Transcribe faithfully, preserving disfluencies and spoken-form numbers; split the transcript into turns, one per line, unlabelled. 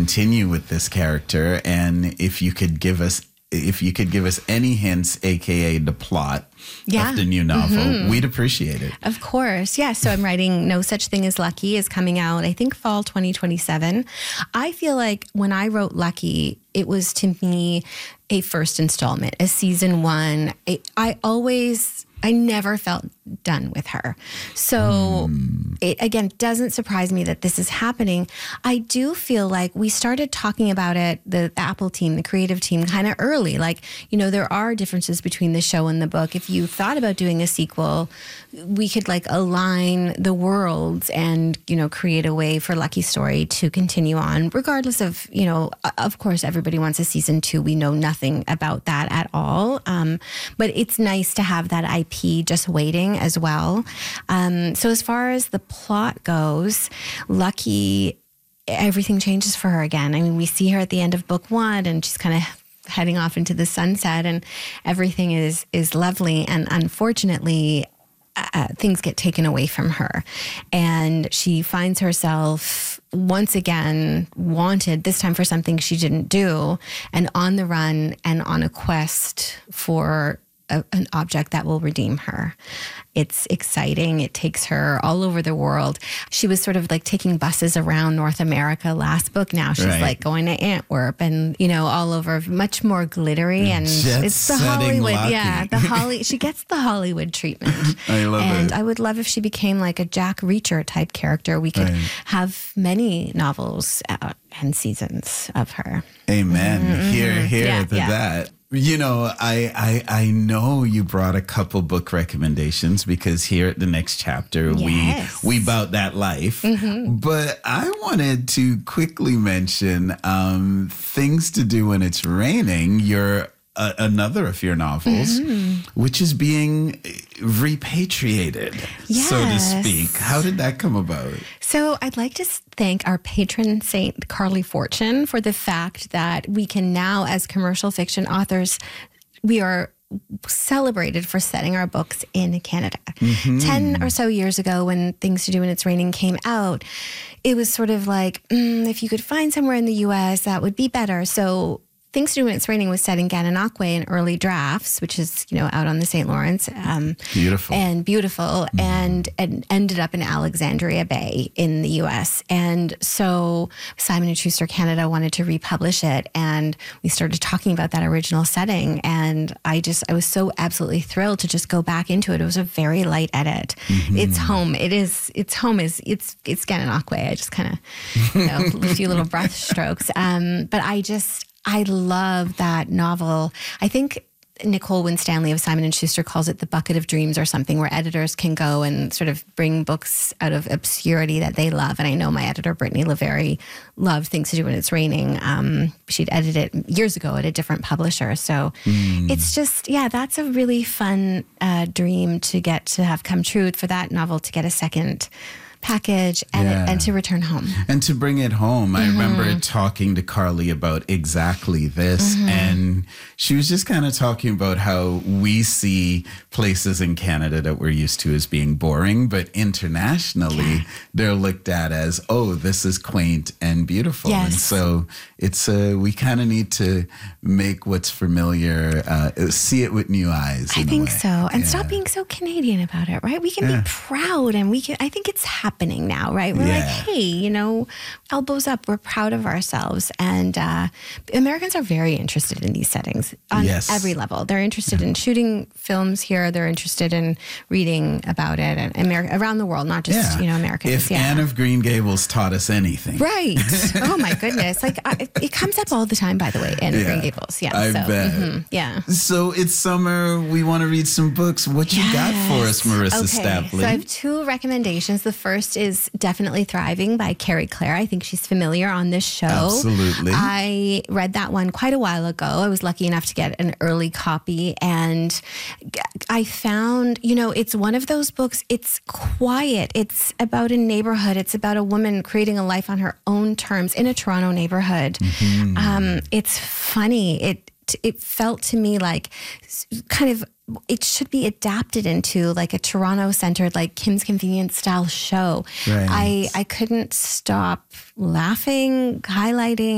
continue with this character, and if you could give us if you could give us any hints, aka the plot
yeah.
of the new novel,
mm-hmm.
we'd appreciate it.
Of course. Yeah. So I'm writing No Such Thing as Lucky is coming out, I think, fall twenty twenty-seven. I feel like when I wrote Lucky, it was to me a first installment, a season one. It, I always, I never felt done with her. So mm. it, again, doesn't surprise me that this is happening. I do feel like we started talking about it, the Apple team, the creative team, kind of early. Like, you know, there are differences between the show and the book. If you thought about doing a sequel, we could like align the worlds and, you know, create a way for Lucky Story to continue on, regardless of, you know, of course, everybody wants a season two. We know nothing about that at all. Um, but it's nice to have that I P just waiting as well. Um, so as far as the plot goes, Lucky, everything changes for her again. I mean, we see her at the end of book one and she's kind of heading off into the sunset and everything is is lovely. And unfortunately, uh, things get taken away from her. And she finds herself once again wanted, this time for something she didn't do, and on the run and on a quest for A, an object that will redeem her. It's exciting. It takes her all over the world. She was sort of like taking buses around North America last book. Now she's
right.
like going to Antwerp and, you know, all over, much more glittery. And
Jet
it's the Hollywood.
Lucky.
Yeah, the Holly. She gets the Hollywood treatment.
I love
and
it.
I would love if she became like a Jack Reacher type character. We could
right.
have many novels out and seasons of her.
Amen.
Mm-hmm.
Here, here
yeah,
to
yeah.
that. You know, I, I I know you brought a couple book recommendations because here at the next chapter,
yes.
we we bout that life.
Mm-hmm.
But I wanted to quickly mention um, Things to Do When It's Raining, your uh, another of your novels, mm-hmm. which is being repatriated,
yes.
so to speak. How did that come about?
So I'd like to thank our patron saint, Carly Fortune, for the fact that we can now, as commercial fiction authors, we are celebrated for setting our books in Canada. Mm-hmm. Ten or so years ago when Things to Do When It's Raining came out, it was sort of like, mm, if you could find somewhere in the U S, that would be better. So Things to Do When It's Raining was set in Gananoque in early drafts, which is, you know, out on the Saint Lawrence. Um,
beautiful.
And beautiful. Mm. And, and ended up in Alexandria Bay in the U S. And so Simon and Schuster Canada wanted to republish it. And we started talking about that original setting. And I just, I was so absolutely thrilled to just go back into it. It was a very light edit. Mm-hmm. It's home. It is, it's home is, it's, it's Gananoque. I just kind of, you know, a few little breath strokes. Um, but I just, I love that novel. I think Nicole Winstanley of Simon and Schuster calls it the bucket of dreams or something, where editors can go and sort of bring books out of obscurity that they love. And I know my editor, Brittany LaVerry, loved Things to Do When It's Raining. Um, she'd edited it years ago at a different publisher. So mm. it's just, yeah, that's a really fun uh, dream to get to have come true, for that novel to get a second package and,
yeah.
it, and to return home.
And to bring it home. I mm-hmm. remember talking to Carly about exactly this. Mm-hmm. And she was just kind of talking about how we see places in Canada that we're used to as being boring, but internationally, yeah. they're looked at as, oh, this is quaint and beautiful.
Yes.
And so it's uh, we kind of need to make what's familiar, uh, see it with new eyes.
I think so. And
yeah.
stop being so Canadian about it, right? We can yeah. be proud, and we can, I think it's happening now, right? We're
yeah.
like, hey, you know, elbows up. We're proud of ourselves. And uh, Americans are very interested in these settings on
yes.
every level. They're interested in shooting films here. They're interested in reading about it, and America, around the world, not just,
yeah.
you know, Americans.
If
yeah.
Anne of Green Gables taught us anything.
Right. Oh my goodness. Like I, it comes up all the time, by the way, Anne of
yeah.
Green Gables. Yeah.
I
so,
bet.
Mm-hmm, yeah.
So it's summer. We want to read some books. What you
yes.
got for us, Marissa
okay.
Stapley?
So I have two recommendations. The first is Definitely Thriving by Carrie Clare. I think she's familiar on this show.
Absolutely.
I read that one quite a while ago. I was lucky enough to get an early copy, and I found, you know, it's one of those books, it's quiet. It's about a neighborhood. It's about a woman creating a life on her own terms in a Toronto neighborhood. Mm-hmm. Um, it's funny. It it felt to me like kind of, it should be adapted into like a Toronto-centered, like Kim's Convenience style show.
Right.
I, I couldn't stop laughing, highlighting,